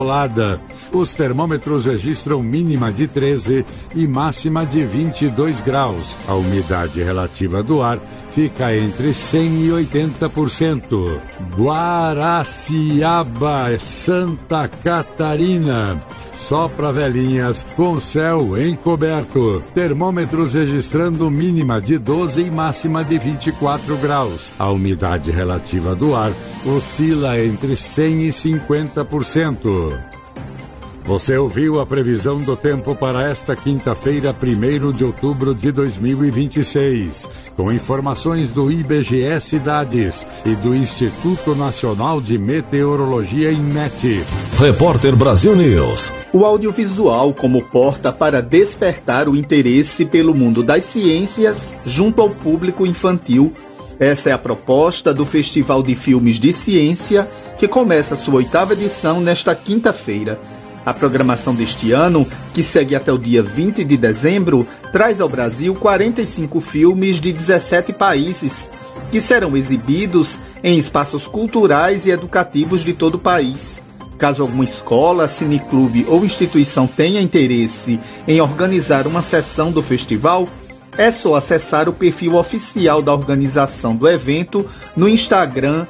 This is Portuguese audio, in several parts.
Os termômetros registram mínima de 13 e máxima de 22 graus. A umidade relativa do ar fica entre 100% e 80%. Guaraciaba, Santa Catarina. Só para velhinhas, com céu encoberto. Termômetros registrando mínima de 12 e máxima de 24 graus. A umidade relativa do ar oscila entre 100% e 50%. Você ouviu a previsão do tempo para esta quinta-feira, 1º de outubro de 2026, com informações do IBGE Cidades e do Instituto Nacional de Meteorologia, INMET. Repórter Brasil News. O audiovisual como porta para despertar o interesse pelo mundo das ciências junto ao público infantil. Essa é a proposta do Festival de Filmes de Ciência, que começa sua 8ª edição nesta quinta-feira. A programação deste ano, que segue até o dia 20 de dezembro, traz ao Brasil 45 filmes de 17 países, que serão exibidos em espaços culturais e educativos de todo o país. Caso alguma escola, cineclube ou instituição tenha interesse em organizar uma sessão do festival, é só acessar o perfil oficial da organização do evento no Instagram,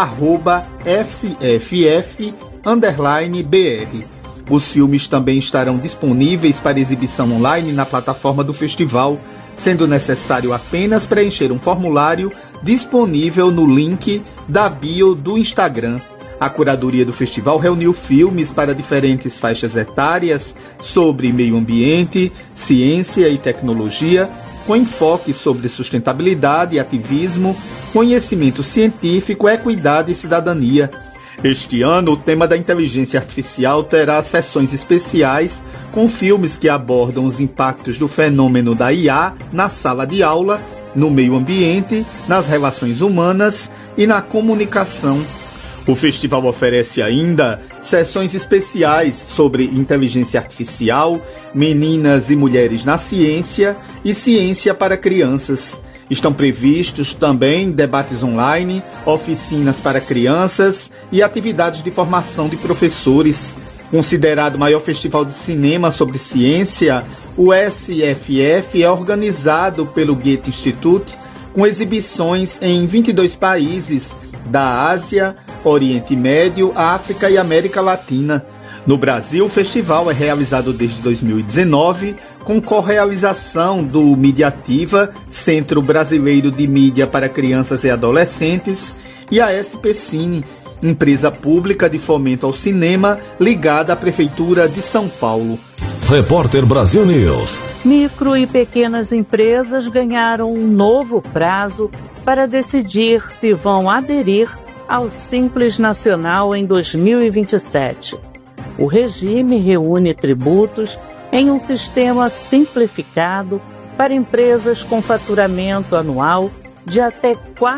@sff_br. Os filmes também estarão disponíveis para exibição online na plataforma do festival, sendo necessário apenas preencher um formulário disponível no link da bio do Instagram. A curadoria do festival reuniu filmes para diferentes faixas etárias sobre meio ambiente, ciência e tecnologia, com enfoque sobre sustentabilidade e ativismo, conhecimento científico, equidade e cidadania. Este ano, o tema da inteligência artificial terá sessões especiais com filmes que abordam os impactos do fenômeno da IA na sala de aula, no meio ambiente, nas relações humanas e na comunicação. O festival oferece ainda sessões especiais sobre inteligência artificial, meninas e mulheres na ciência e ciência para crianças. Estão previstos também debates online, oficinas para crianças e atividades de formação de professores. Considerado o maior festival de cinema sobre ciência, o SFF é organizado pelo Goethe Institute, com exibições em 22 países da Ásia, Oriente Médio, África e América Latina. No Brasil, o festival é realizado desde 2019, com correalização do Mediativa, Centro Brasileiro de Mídia para Crianças e Adolescentes, e a SP Cine, empresa pública de fomento ao cinema ligada à Prefeitura de São Paulo. Repórter Brasil News. Micro e pequenas empresas ganharam um novo prazo para decidir se vão aderir ao Simples Nacional em 2027. O regime reúne tributos em um sistema simplificado para empresas com faturamento anual de até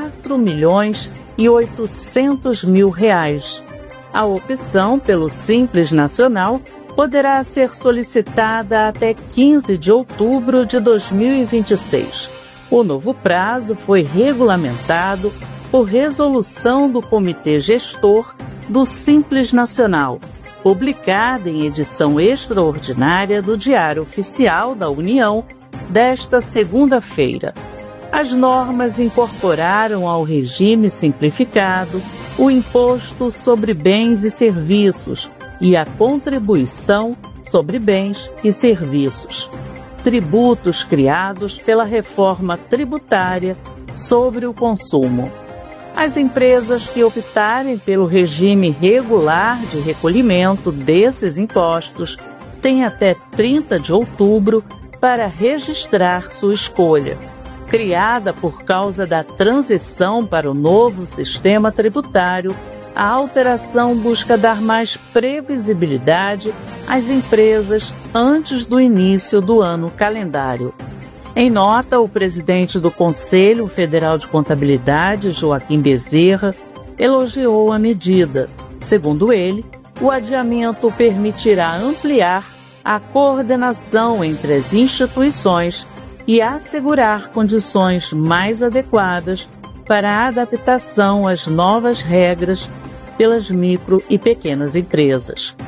R$4.800.000. A opção pelo Simples Nacional poderá ser solicitada até 15 de outubro de 2026. O novo prazo foi regulamentado por resolução do Comitê Gestor do Simples Nacional, publicada em edição extraordinária do Diário Oficial da União desta segunda-feira. As normas incorporaram ao regime simplificado o Imposto sobre Bens e Serviços e a Contribuição sobre Bens e Serviços, tributos criados pela reforma tributária sobre o consumo. As empresas que optarem pelo regime regular de recolhimento desses impostos têm até 30 de outubro para registrar sua escolha. Criada por causa da transição para o novo sistema tributário, a alteração busca dar mais previsibilidade às empresas antes do início do ano calendário. Em nota, o presidente do Conselho Federal de Contabilidade, Joaquim Bezerra, elogiou a medida. Segundo ele, o adiamento permitirá ampliar a coordenação entre as instituições e assegurar condições mais adequadas para a adaptação às novas regras pelas micro e pequenas empresas.